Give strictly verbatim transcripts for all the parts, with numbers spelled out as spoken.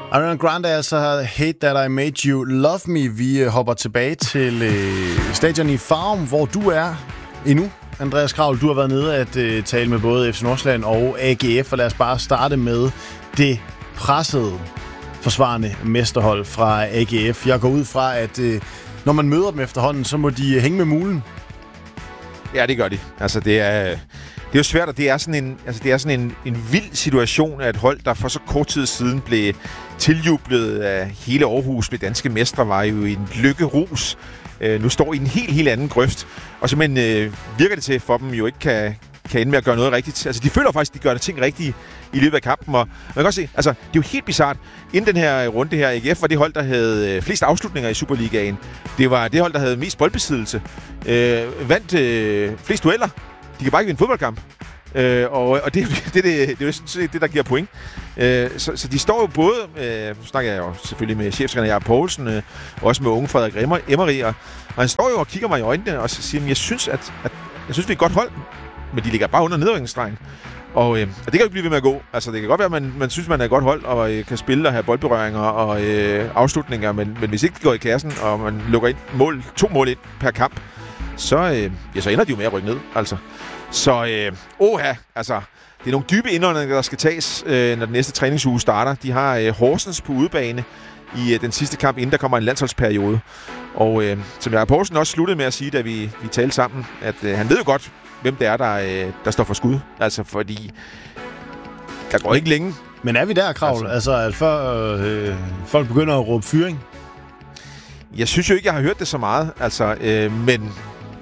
Ariana Grande altså Hate That I Made You Love Me. Vi hopper tilbage til øh, stadion i Farum, hvor du er endnu. Andreas Kravl, du har været nede at øh, tale med både F C Nordsjælland og A G F, og lad os bare starte med det pressede forsvarende mesterhold fra A G F. Jeg går ud fra, at øh, når man møder dem efterhånden, så må de hænge med mulen. Ja, det gør de. Altså, det er, det er jo svært, og det er sådan en, altså, det er sådan en, en vild situation af et hold, der for så kort tid siden blev tiljublet af hele Aarhus med danske mestre, var jo i en lykkerus. Øh, nu står i en helt, helt anden grøft, og simpelthen øh, virker det til, for dem jo ikke kan, kan ende med at gøre noget rigtigt. Altså, de føler faktisk, at de gør det ting rigtigt i løbet af kampen, og man kan også se, altså, det er jo helt bizart. Inden den her runde her, A G F var det hold, der havde flest afslutninger i Superligaen. Det var det hold, der havde mest boldbesiddelse. Øh, vandt øh, flest dueller. De kan bare ikke vinde en fodboldkamp. Øh, og og det, det, det, det, det er jo sådan det, der giver point. Øh, så, så de står jo både, øh, nu snakker jeg jo selvfølgelig med cheftræner Jakob Poulsen, øh, og også med unge Frederik Emery, og, og han står jo og kigger mig i øjnene og siger, jeg synes, at, at jeg synes, vi er et godt hold, men de ligger bare under nedrykningsstregen. Og, øh, og det kan jo ikke blive ved med at gå. Altså, det kan godt være, at man, man synes, man er et godt hold, og øh, kan spille og have boldberøringer og øh, afslutninger, men, men hvis ikke det går i kassen, og man lukker ind mål, to mål ind per kamp, så, øh, ja, så ender de jo med at rykke ned. Altså. Så, øh, oha, altså, det er nogle dybe indåndinger, der skal tages, øh, når den næste træningsuge starter. De har øh, Horsens på udebane i øh, den sidste kamp, inden der kommer en landsholdsperiode. Og øh, som Jakob Poulsen også sluttede med at sige, da vi, vi talte sammen, at øh, han ved jo godt, hvem det er, der, øh, der står for skud. Altså, fordi der går ikke længe. Men er vi der, Kravl? Altså, altså at før øh, folk begynder at råbe fyring? Jeg synes jo ikke, jeg har hørt det så meget. Altså, øh, men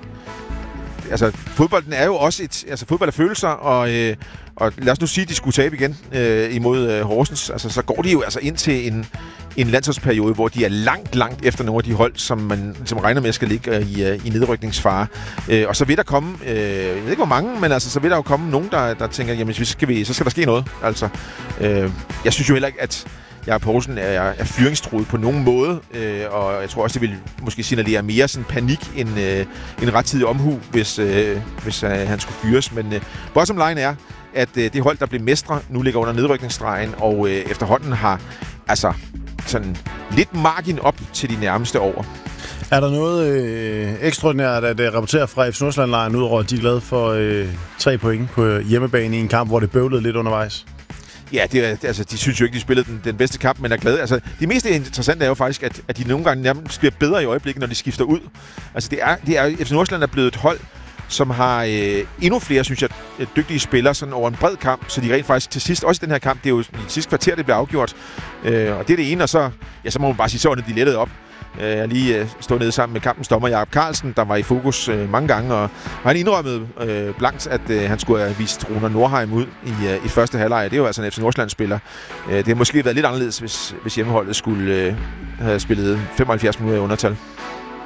altså, fodbolden er jo også et... Altså, fodbold er følelser, og, øh, og lad os nu sige, at de skulle tabe igen øh, imod øh, Horsens. Altså, så går de jo altså ind til en, en landsholdsperiode, hvor de er langt, langt efter nogle af de hold, som man som regner med skal ligge i, uh, i nedrykningsfare. Uh, og så vil der komme, uh, jeg ved ikke hvor mange, men altså, så vil der jo komme nogen, der, der tænker, jamen så skal, vi, så skal der ske noget. Altså, uh, jeg synes jo heller ikke, at Jakob Poulsen er, er fyringstruet på nogen måde, øh, og jeg tror også, det vil måske signalere mere sådan panik end, øh, end rettidig omhu, hvis, øh, hvis øh, han skulle fyres. Men øh, bottom line er, at øh, det hold, der blev mestre, nu ligger under nedrykningsstregen, og øh, efterhånden har altså sådan lidt margin op til de nærmeste år. Er der noget øh, ekstraordinært at uh, rapportere fra F C Nordsjælland-lejren, udover at de er glade for øh, tre point på hjemmebane i en kamp, hvor det bøvlede lidt undervejs? Ja, det er, altså, de synes jo ikke, de spillede den, den bedste kamp, men er glade. Altså, det mest interessante er jo faktisk, at, at de nogle gange nærmest bliver bedre i øjeblikket, når de skifter ud. Altså, det er, det er, F C Nordsjælland er blevet et hold, som har øh, endnu flere, synes jeg, dygtige spillere sådan over en bred kamp, så de rent faktisk til sidst, også i den her kamp, det er jo i sidste kvarter, det bliver afgjort. Øh, og det er det ene, og så, ja, så må man bare sige, så de lettede op. Jeg har lige øh, stået nede sammen med kampens dommer Jakob Carlsen, der var i fokus øh, mange gange, og han indrømmede øh, blankt, at øh, han skulle have vist Rune Nordheim ud i, øh, i første halvleg. Det er jo altså en F C Nordsjælland-spiller. Øh, det har måske været lidt anderledes, hvis, hvis hjemmeholdet skulle øh, have spillet femoghalvfjerds minutter i undertal.